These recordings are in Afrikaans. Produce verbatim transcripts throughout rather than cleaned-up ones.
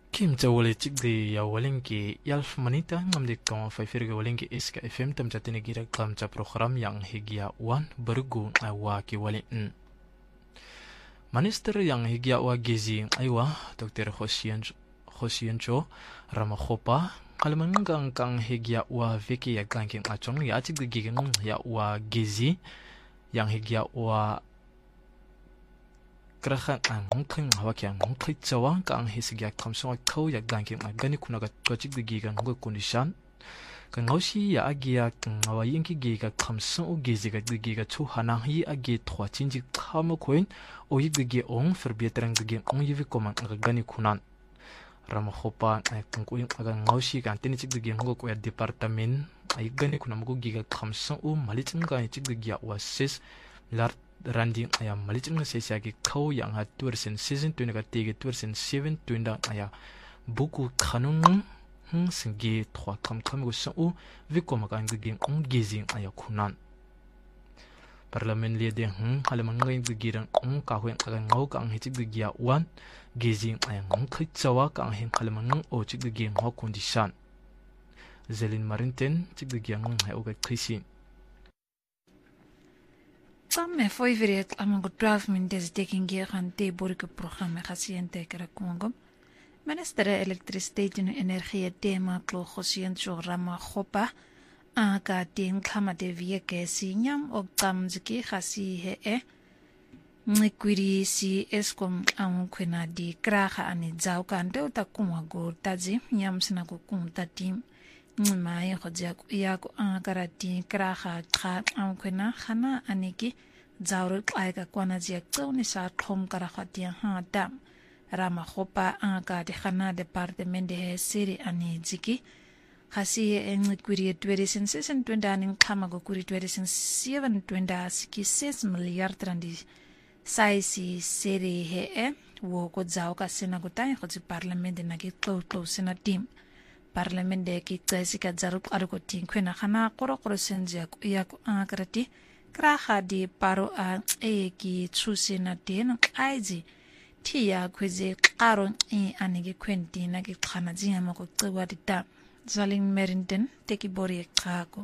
Kim cha wale chikdi ya walengi yalf manita ngamdi kama faifirga walengi iska F M tam chatini gira klam cha program yang higia wan bergu awa ki wale n. Minister yang higia wa gizi aywa Doktor Hosien Hosiencho Ramakhopa kalmangang kang higia wa viki ya klanking achong ya chikdi gigang ya wa gizi yang higia wa Kerahan ang mungkin hawak yang mungkin cawang kang hisgiak kamsong kau yak dangking agani kunaga kocik de gigan ngo kondisyon kan ngausi ya agia kan ngawayin ki giga kamsong o giziga de giga chu hanang hi agi thwa chinji khamo koin o yik de gi ong verbetering de gi ong yivi komang agani kunan Ramakhopa kan ko yung aga ngausi kan tini chik de gi ngo ko ya department ay gani kunam ko giga kamsong o malitin ga chik de gi wasis lar Randi ayam malicin nga sesiagi kau yang ha tuersen season twenty ka tege tuersen seven twenty aya buku kanung hm singi trois kam kam go sa u viko makan giging ong gizing aya kunan parliament lede hm halamang ngai gigirang ong ka huen aga ngau ka ang hichig gigia one gizing aya ngong khitsawa ka ang hin halamang o chig giging ho condition Zelin Marinten chig gigia ngong ha o ga krisin Samme foi viret amango twaalf minutes taking gear aan te borike programma gesiente kera kongom. Minister elektrisiteit en energie tema klo Hosiencho Ramakhopa aka tin kama de vieke sinyam og tamziki khasi he e ngikwiri si Eskom ang kwena di kraha ani zau kante utakuma go tazi nyam sina ko kunta tim mai khojak yak akarati kraha kha ang kwena khana aniki zaurul aika kwana jia tsoni sa thom kara khatia ha dam Ramakhopa anga de khana department de siri ani jiki khasi en kuri twenty six twenty aning khamago kuri twenty seven twenty siki six milyard randi sai si siri he e wo ko zau ka sina go tai khoti parliament na ki to to sina team parliament de ki tsasi ka zarup arko tin khena khana koro koro senja ya ko akrati kraha di paro a e ki chusina tin aizi tia kwize qaro e anige kwenti na ki khana jinga ko tsewa di ta Zalin Merinten teki bori kako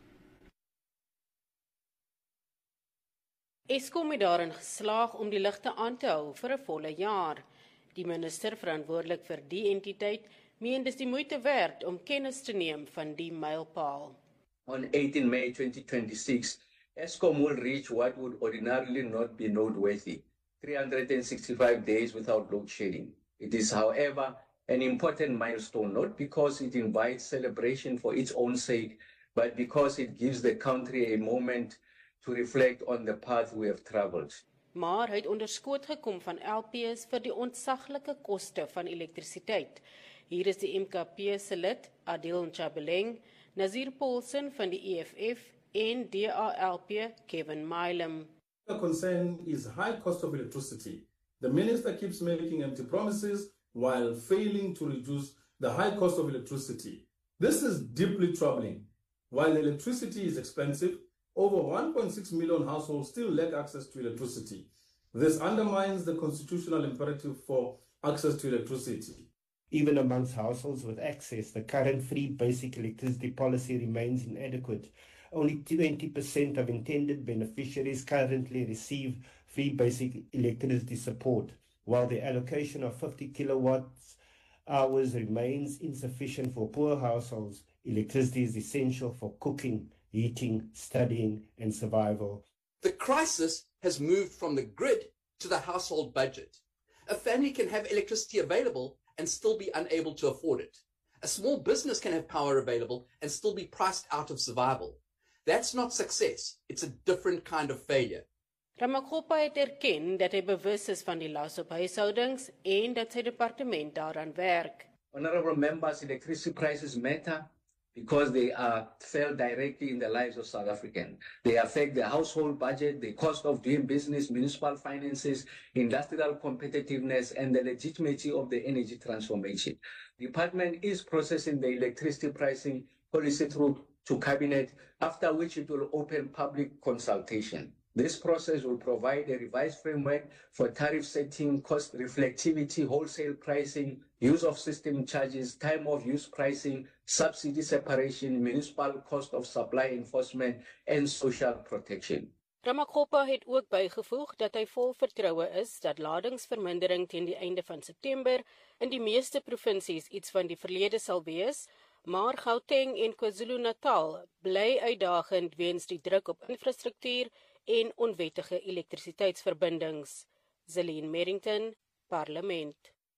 Eskom het daarin geslaag om die ligte aan te hou vir 'n volle jaar. Die minister verantwoordelik vir die entiteit meen dis die moeite werd om kennis te neem van die mylpaal. On eighteenth May twenty twenty-six, Eskom will reach what would ordinarily not be noteworthy, three hundred sixty-five days without load shedding. It is, however, an important milestone, not because it invites celebration for its own sake, but because it gives the country a moment to reflect on the path we have traveled. Maar hy het onderskoot gekom van L P's vir die ontsaglike koste van elektrisiteit. Hier is die M K P se lid, Adil Nchabeleng, Nazir Paulsen van die E F F en D A L P Kevin Milam. The concern is high cost of electricity. The minister keeps making empty promises while failing to reduce the high cost of electricity. This is deeply troubling. While electricity is expensive, over one point six million households still lack access to electricity. This undermines the constitutional imperative for access to electricity. Even amongst households with access, the current free basic electricity policy remains inadequate. Only twenty percent of intended beneficiaries currently receive free basic electricity support, while the allocation of fifty kilowatts hours remains insufficient for poor households. Electricity is essential for cooking, heating, studying, and survival. The crisis has moved from the grid to the household budget. A family can have electricity available and still be unable to afford it. A small business can have power available and still be priced out of survival. That's not success. It's a different kind of failure. Ramakhopa het erken dat hy bewus is van die las op huishoudings en dat sy departement daaraan werk. Honorable members, electricity prices matter because they are felt directly in the lives of South Africans. They affect the household budget, the cost of doing business, municipal finances, industrial competitiveness, and the legitimacy of the energy transformation. The department is processing the electricity pricing policy through to cabinet, after which it will open public consultation. This process will provide a revised framework for tariff setting, cost reflectivity, wholesale pricing, use of system charges, time of use pricing, subsidy separation, municipal cost of supply enforcement, and social protection. Ramaphosa het ook bygevoeg dat hy vol vertroue is dat ladingsvermindering teen die einde van September in die meeste provinsies iets van die verlede sal wees, maar Gauteng en KwaZulu-Natal bly uitdagend weens die druk op infrastruktuur en onwettige elektrisiteitsverbindings. Zelene Merrington, Parlement.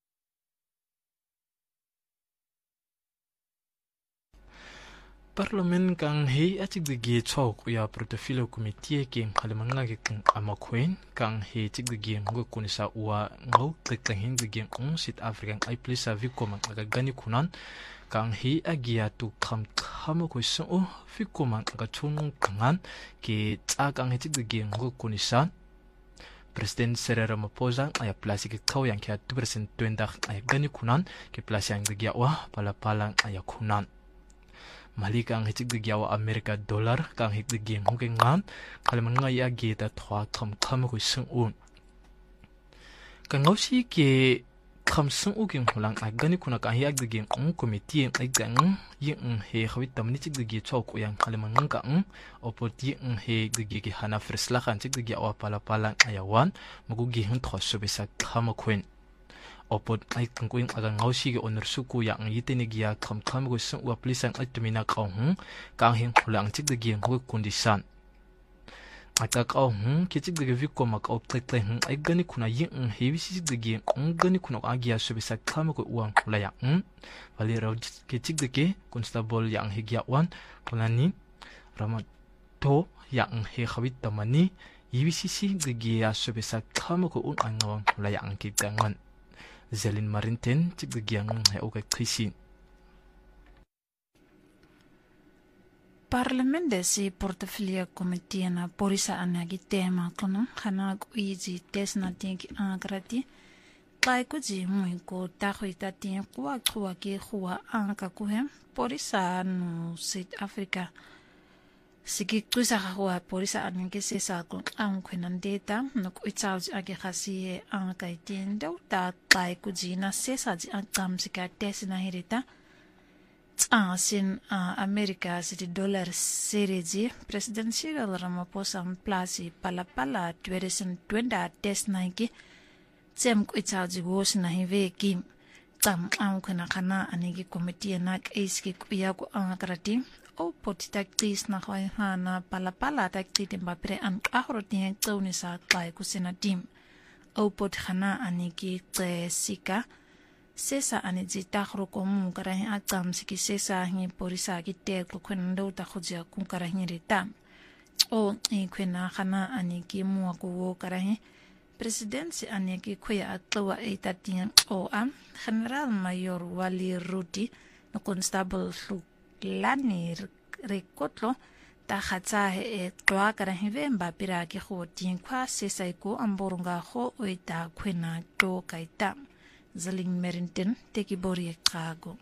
Parliament kang hei atik de ge talk ya portfolio committee ke halimanga ke kang amakwen kang hei tik de ge ngo kunisa wa ngo tekang hin de ge on South African I place a vikoma aga gani kunan kang hei agia tu kham kham ko so o vikoma aga chunung kangan ke tsa kang hei tik de ge ngo kunisa President Cyril Ramaphosa aya place ke kau yang ke two percent twendak aya gani kunan ke place yang de ge wa pala pala aya kunan Mali kang hitik de gyawa Amerika dollar kang hik de gem hong ngan kalaman nga ya ge ta thwa kham kham ko sung un kang ngausi ke kham sung u king hulang agani kuna ka hiak de gem ong committee ai gang yin he khawit tamni tik de ge chok yang kalaman nga ang opot yin he de ge ge hana frisla khan tik de gyawa pala pala ayawan mugu ge hun thwa so besa kham khwen opot ay kungkuing aga ngausi ge onor suku yang yitene gia kham kham go sun wa plisan ay tumina kaung kang hin khulang tik de gi ngo condition ata kaung ke tik de vi ko mak op tek tek ay gani kuna yin he wi si de gi ong gani kuna agia so bisa kham ko uang khula ya wali raw ke tik de ke constable yang he gia wan kulani ramat to yang he khawit tamani yiwi si si de gi ya so bisa kham ko un angawang khula ya ang ki tangan Zelene Merrington tik de giang he ook krisi Parlement desi portfolio committee na porisa anagi tema kono khana ko izi tesna tinki angrati kai ko ji mui ko ta khoita tin kwa kwa ke khwa anka ko hem porisa no South Africa Siki kuisa khwa porisa ange se sa ko ang khwenan data no ko itsaus age khasi ang kai tin do ta kai ku jina se sa ji ang kam sika tesna hirita ah sin America city dollar series president Cyril Ramaphosa plasi pala pala twenty twenty tesna ki sem ko itsaus ji wos na hive ki tam ang khana khana anigi committee na iski ku ya ko ang karati o potitak tis na khoi hana pala pala tak titim bapre an ahrotin tawni sa kai kusina tim o pot khana aniki te sika sesa aniji takhro ko mu karahi atam siki sesa hi porisa ki te ko khendo ta khojia kun karahi rita o i khena khana aniki mu ko karahi presidency aniki khoya atwa itatin o am general mayor Wali Ruti no constable lani rekotlo ta khatsa he twa kara hivemba pira ki khotin khwa se sai ko amborunga kho oita khwena to kaita Zelene Merrington teki bori kago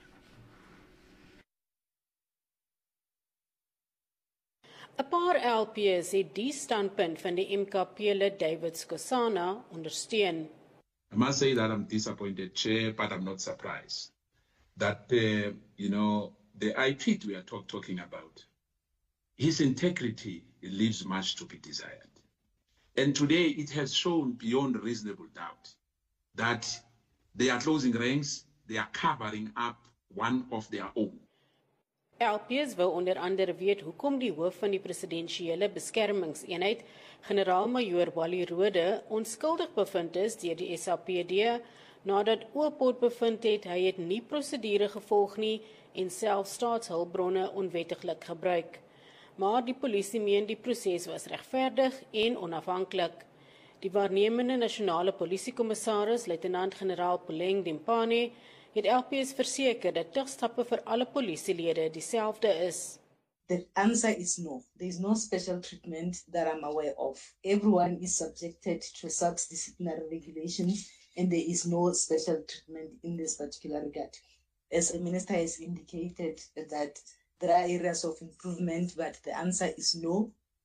A paar L P S het die standpunt van die M K P-lid David Skosana ondersteun. I must say that I'm disappointed, Chair, but I'm not surprised that uh, you know the I P we are talk, talking about, his integrity leaves much to be desired. And today it has shown beyond reasonable doubt that they are closing ranks, they are covering up one of their own. L P S wil onder andere weet hoekom die hoof van die presidensiële beskermingseenheid, generaal-majoor Wally Rode, onskuldig bevind is deur die S A P D, nadat Oopot bevind het hy het nie prosedure gevolg nie en self staatshulpbronne onwettiglik gebruik. Maar die polisie meen die proses was regverdig en onafhanklik. Die waarnemende nasionale polisiekommissaris, luitenant-generaal Poleng Dempane, het L P S verseker dat terugstappe vir alle polisielede dieselfde is. The answer is no. There is no special treatment that I'm aware of. Everyone is subjected to such disciplinary regulations, and there is no special treatment in this particular regard. As the minister has indicated that there are areas of improvement, but the answer is no.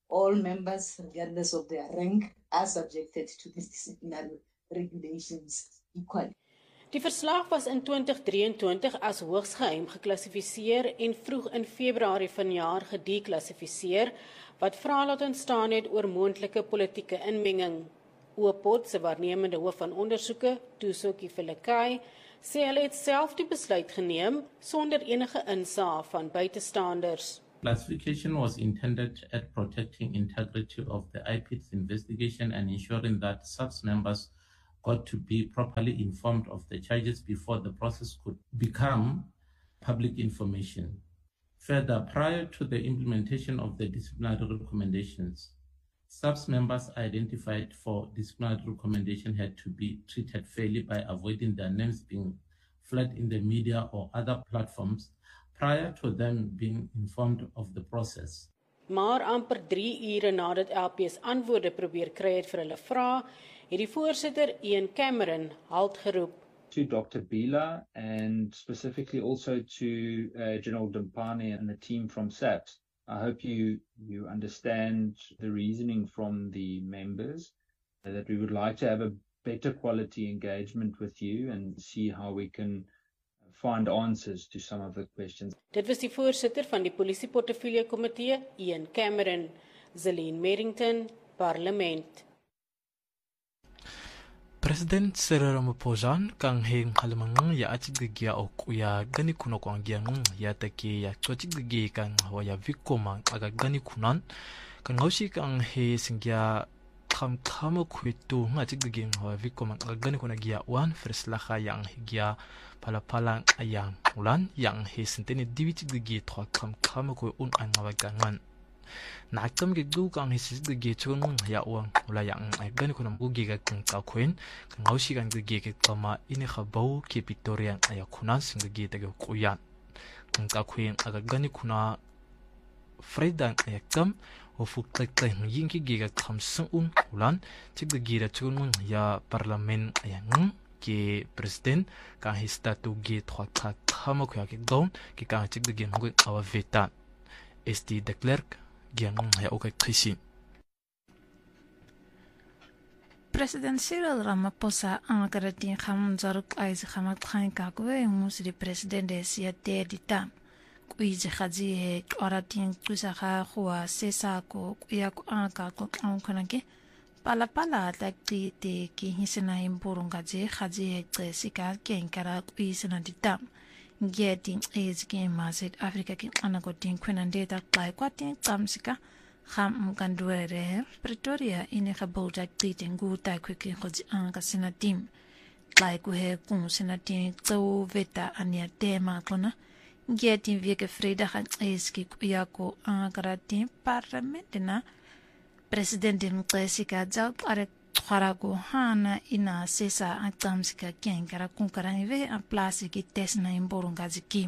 All members, regardless of their rank, are subjected to these disciplinary regulations equally. Die verslag was in twintig drieëntwintig as hoogs geheim geklassifiseer en vroeg in Februarie vanjaar gedeklassifiseer, wat vrae laat ontstaan het oor moontlike politieke inmenging. Oopot se waarnemende hoof van ondersoeke, Tusoki Felekai, sê hulle het self die besluit geneem sonder enige insaag van buitestanders. Classification was intended at protecting integrity of the I P I T's investigation and ensuring that S A P S members got to be properly informed of the charges before the process could become public information. Further, prior to the implementation of the disciplinary recommendations, S A P S members identified for disciplinary recommendation had to be treated fairly by avoiding their names being flagged in the media or other platforms prior to them being informed of the process. Maar amper drie ure nadat L P S antwoorde probeer kry het vir hulle vrae, het die voorsitter Ian Cameron halt geroep. To Doctor Bila and specifically also to uh, General Dumpane and the team from S A P S. I hope you, you understand the reasoning from the members, uh, that we would like to have a better quality engagement with you and see how we can find answers to some of the questions. Dit was die voorsitter van die Polisieportefeulje Komitee, Ian Cameron, Zelene Merrington, Parlement. President Cyril Ramaphosa kang heng kalamangang ya atiggia o kuya gani kuno kwang giang ya take ya chotiggi kang waya vikoma aga gani kunan kang hoshi kang he singya kham kham khuitu nga tiggi wa vikoma aga gani kuna gia wan freslaha yang gia pala pala ayang ulan yang he sinteni divitiggi thwa kham kham ko un anga gangan nakam ge du kang hisis de ge chung ya wang ula yang ai gani kuna mu ge ga kang ka kwen kang hausi gang de ge ke kama ini khabau ke Victoria aya kuna sing de ge de ge kuyan kang ka kwen aga gani kuna Fredan aya kam o fu tlek tlek yin ki ge ga kham sung un ulan chik de ge ra chung ya parliament aya ng ke president ka hista tu ge thwa kha khama khya ke don ki ka chik de ge ngu awa veta S D de Klerk Giang ya ook gezien. President Cyril Ramaphosa angkaratin kham zaruk aiz khamat khain ka ko musri president de sia de dita kuiz khaji he oratin tusa kha khwa sesa ko ya ko anka ko ankanake pala pala takti te ki hisena imburunga je khaji he tsika kenkara kuiz na dita getting is game mazit Africa kin anagotin kwenande ta klai kwatin tsamsika kham kanduere Pretoria ine khabota titing gu ta kwiki khoji anga sinatim klai ku he kun sinatim tso veta ania tema klona getting wieke vrede han eski yako angaratin parlamentina president Mqesika jalt are Kharago hana ina sesa atamsika kenkara kunkaranive a place ki tesna imborunga ziki.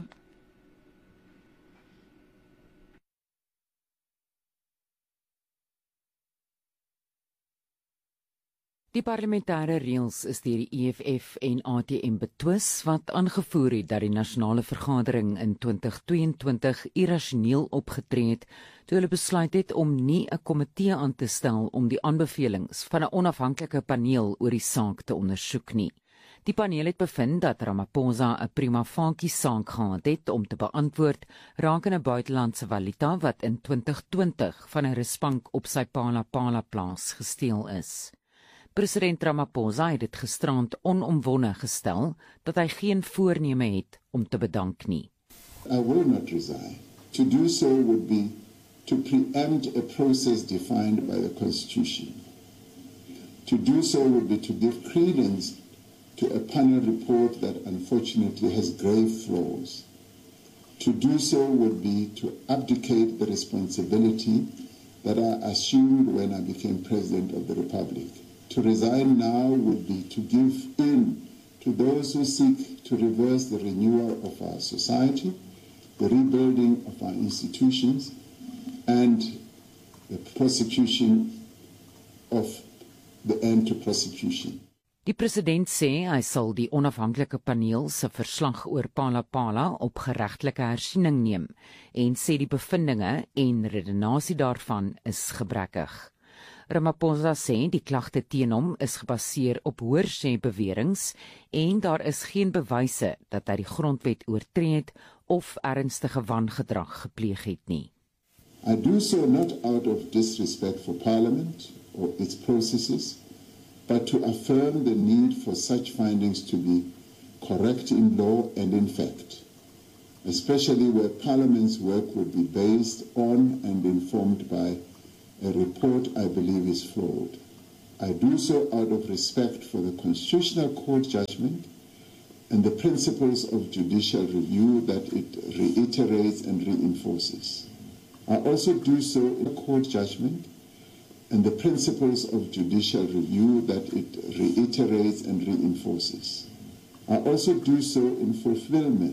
Die parlementêre reëls is deur die E F F en A T M betwis wat aangevoer het dat die nasionale vergadering in twintig tweeëntwintig irrasioneel opgetree het toe hulle besluit het om nie 'n komitee aan te stel om die aanbevelings van 'n onafhanklike paneel oor die saak te ondersoek nie. Die paneel het bevind dat Ramaphosa 'n prima facie saak gehad het om te beantwoord rakende buitelandse valuta wat in twintig twintig van 'n rusbank op sy Phala Phala plaas gesteel is. President Ramaphosa het dit gisterand onomwonde gestel dat hy geen voorneme het om te bedank nie. I will not resign. To do so would be to preempt a process defined by the Constitution. To do so would be to give credence to a panel report that unfortunately has grave flaws. To do so would be to abdicate the responsibility that I assumed when I became President of the Republic. To resign now would be to give in to those who seek to reverse the renewal of our society, the rebuilding of our institutions, and the prosecution of the end to prosecution. Die president sê hy sal die onafhanklike paneel se verslag oor Palapala op geregtelike hersiening neem en sê die bevindinge en redenasie daarvan is gebrekkig. Ramaphosa sê die klagte teen hom is gebaseer op hoorsê beweringe en daar is geen bewyse dat hy die grondwet oortree het of ernstige wangedrag gepleeg het nie. I do so not out of disrespect for Parliament or its processes, but to affirm the need for such findings to be correct in law and in fact, especially where Parliament's work would be based on and informed by a report I believe is flawed. I do so out of respect for the Constitutional Court judgment and the principles of judicial review that it reiterates and reinforces. I also do so in the court judgment and the principles of judicial review that it reiterates and reinforces. I also do so in fulfillment